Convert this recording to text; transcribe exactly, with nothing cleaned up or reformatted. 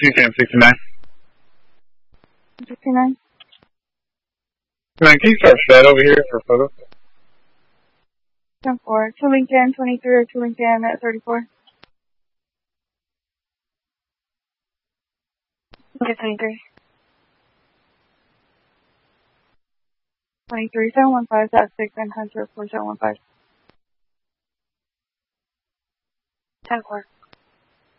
Cam sixty-nine. sixty-nine. Man, can you start Shed over here for photo? ten four. Two Lincoln, twenty-three or two Lincoln at thirty-four. Okay, twenty-three. twenty-three, seven one five, dash six, and Hunter, four seven one five. ten four.